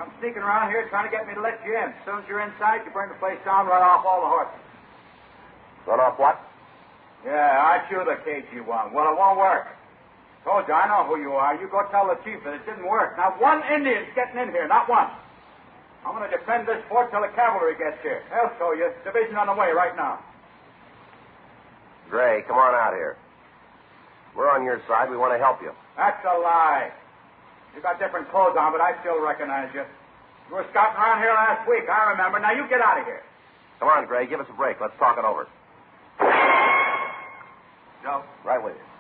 Come sneaking around here trying to get me to let you in. As soon as you're inside, you burn the place down, run off all the horses. Run off what? Yeah, I shoot the KG-1. Well, it won't work. Told you, I know who you are. You go tell the chief that it didn't work. Not one Indian's getting in here, not one. I'm going to defend this fort till the cavalry gets here. They'll show you. Division on the way right now. Gray, come on out here. We're on your side. We want to help you. That's a lie. You got different clothes on, but I still recognize you. You were scouting around here last week, I remember. Now you get out of here. Come on, Gray, give us a break. Let's talk it over. Joe? Right with you.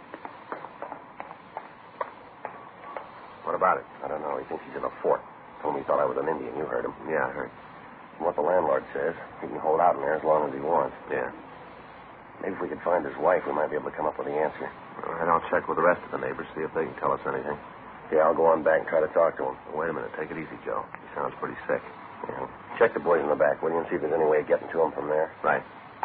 What about it? I don't know. He thinks he's in a fort. Told me he thought I was an Indian. You heard him. Yeah, I heard. From what the landlord says, he can hold out in there as long as he wants. Yeah. Maybe if we could find his wife, we might be able to come up with the answer. All right, I'll check with the rest of the neighbors, see if they can tell us anything. Yeah, I'll go on back and try to talk to him. Wait a minute. Take it easy, Joe. He sounds pretty sick. Yeah. Check the boys in the back, will you, and see if there's any way of getting to him from there. Right.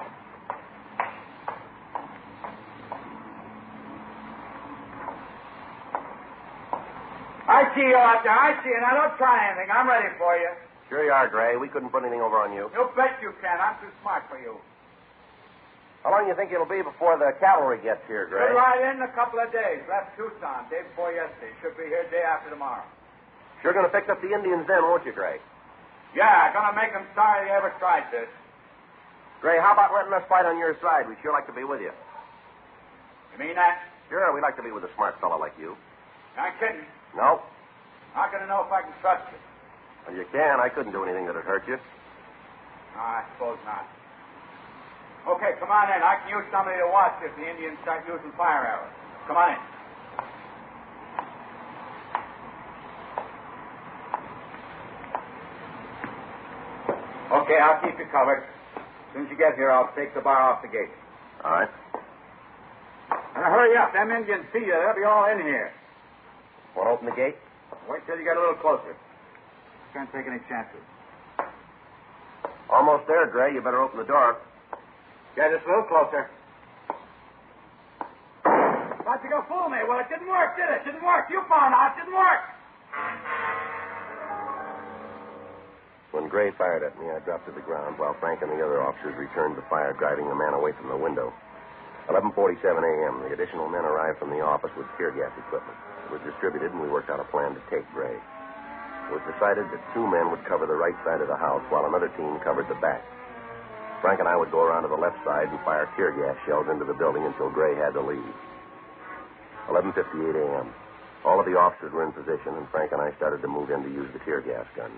I see you out there. I see you. Now, don't try anything. I'm ready for you. Sure you are, Gray. We couldn't put anything over on you. You bet you can. I'm too smart for you. How long do you think it'll be before the cavalry gets here, Gray? Should ride in a couple of days. Left Tucson day before yesterday. Should be here day after tomorrow. Sure going to fix up the Indians then, won't you, Gray? Yeah, gonna make them sorry they ever tried this. Gray, how about letting us fight on your side? We'd sure like to be with you. You mean that? Sure, we'd like to be with a smart fellow like you. Not kidding. No? How can I know if I can trust you? Well, you can. I couldn't do anything that'd hurt you. No, I suppose not. Okay, come on in. I can use somebody to watch if the Indians start using fire arrows. Come on in. Okay, I'll keep you covered. As soon as you get here, I'll take the bar off the gate. All right. Now, hurry up. Them Indians see you. They'll be all in here. Want to open the gate? Wait till you get a little closer. Can't take any chances. Almost there, Gray. You better open the door. Yeah, just a little closer. Thought you gonna fool me. Well, it didn't work, did it? Didn't work. You found out. It didn't work. When Gray fired at me, I dropped to the ground while Frank and the other officers returned the fire, driving the man away from the window. 11:47 a.m., the additional men arrived from the office with tear gas equipment. It was distributed, and we worked out a plan to take Gray. It was decided that 2 men would cover the right side of the house while another team covered the back. Frank and I would go around to the left side and fire tear gas shells into the building until Gray had to leave. 11:58 a.m. All of the officers were in position, and Frank and I started to move in to use the tear gas guns.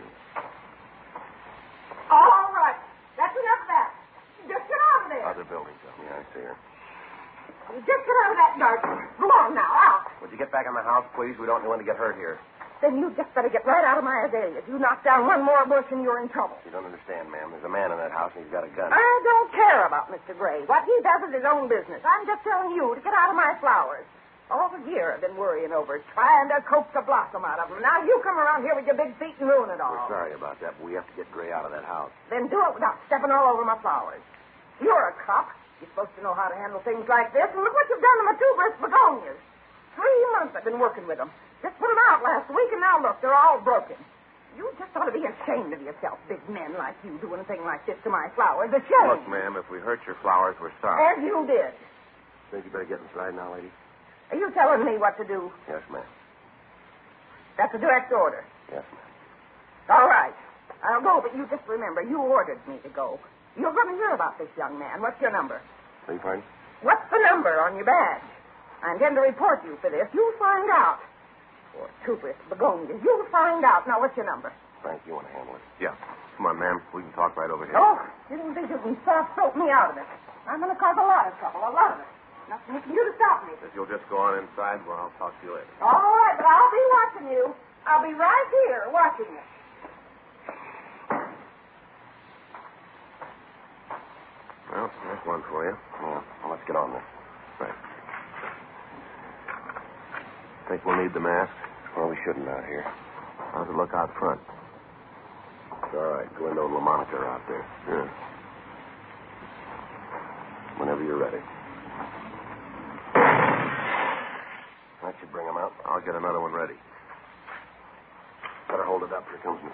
All right. That's enough of that. Just get out of there. Other building, Joe. Yeah, I see her. Just get out of that garden. Go on now, out. Would you get back in the house, please? We don't want to get hurt here. Then you just better get right out of my azaleas. You knock down one more bush and you're in trouble. You don't understand, ma'am. There's a man in that house and he's got a gun. I don't care about Mr. Gray. What he does is his own business. I'm just telling you to get out of my flowers. All the year I've been worrying over it, trying to coax a blossom out of them. Now you come around here with your big feet and ruin it all. We're sorry about that, but we have to get Gray out of that house. Then do it without stepping all over my flowers. You're a cop. You're supposed to know how to handle things like this. And look what you've done to my tuberous begonias. 3 months I've been working with them. Just put them out last week, and now look, they're all broken. You just ought to be ashamed of yourself, big men like you doing a thing like this to my flowers. Ashamed. Look, ma'am, if we hurt your flowers, we're sorry. As you did. Think you better get inside now, lady? Are you telling me what to do? Yes, ma'am. That's a direct order. Yes, ma'am. All right. I'll go, but you just remember, you ordered me to go. You're going to hear about this young man. What's your number? Beg your pardon? What's the number on your badge? I intend to report you for this. You'll find out. Poor tuberous begonias. You'll find out. Now, what's your number? Frank, you want to handle it? Yeah. Come on, ma'am. We can talk right over here. Oh, you didn't think you can soft-soap me out of it. I'm going to cause a lot of trouble, a lot of it. Nothing you can do to stop me. If you'll just go on inside, well, I'll talk to you later. All right, but I'll be watching you. I'll be right here watching you. Well, there's one for you. Yeah. Well, let's get on there. Right. Think we'll need the mask? Well, we shouldn't out here. How's it look out front? It's all right. Galindo and LaMonica are out there. Yeah. Whenever you're ready. That should bring them out. I'll get another one ready. Better hold it up. Here comes